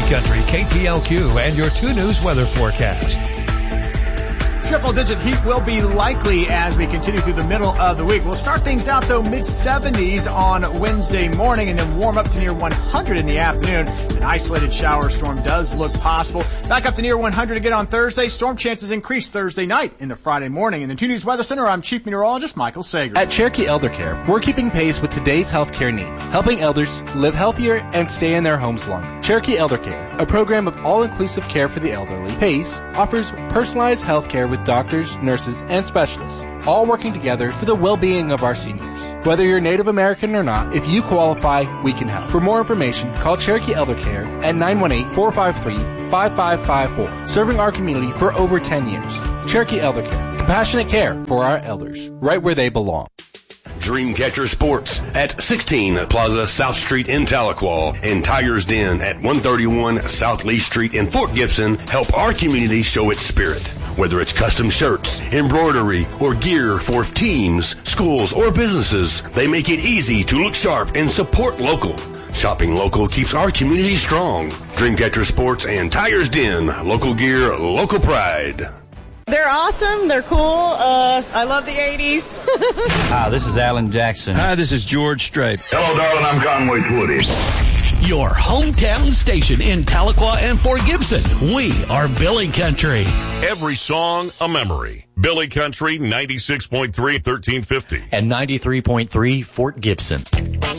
Country, KPLQ, and your 2 News weather forecast. Triple-digit heat will be likely as we continue through the middle of the week. We'll start things out, though, mid-70s on Wednesday morning and then warm up to near 100 in the afternoon. An isolated shower storm does look possible. Back up to near 100 again on Thursday. Storm chances increase Thursday night into Friday morning. In the 2 News Weather Center, I'm Chief Meteorologist Michael Sager. At Cherokee Elder Care, we're keeping pace with today's healthcare need, helping elders live healthier and stay in their homes longer. Cherokee Elder Care, a program of all-inclusive care for the elderly. PACE offers personalized health care with doctors, nurses, and specialists, all working together for the well-being of our seniors. Whether you're Native American or not, if you qualify, we can help. For more information, call Cherokee Elder Care at 918-453-5554, serving our community for over 10 years. Cherokee Elder Care, compassionate care for our elders, right where they belong. Dreamcatcher Sports at 16 Plaza South Street in Tahlequah and Tiger's Den at 131 South Lee Street in Fort Gibson help our community show its spirit. Whether it's custom shirts, embroidery, or gear for teams, schools, or businesses, they make it easy to look sharp and support local. Shopping local keeps our community strong. Dreamcatcher Sports and Tiger's Den. Local gear, local pride. They're awesome. They're cool. I love the 80s. Hi, this is Alan Jackson. Hi, this is George Strait. Hello, darling. I'm Conway Twitty. Your hometown station in Tahlequah and Fort Gibson. We are Billy Country. Every song, a memory. Billy Country, 96.3, 1350. And 93.3, Fort Gibson.